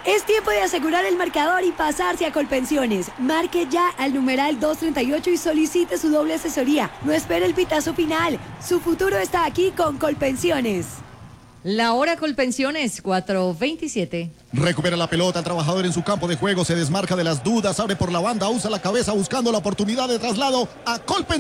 Es tiempo de asegurar el marcador y pasarse a Colpensiones. Marque ya al numeral 238 y solicite su doble asesoría. No espere el pitazo final. Su futuro está aquí con Colpensiones. La hora Colpensiones, 4:27. Recupera la pelota, el trabajador en su campo de juego se desmarca de las dudas, abre por la banda, usa la cabeza buscando la oportunidad de traslado a Colpensiones.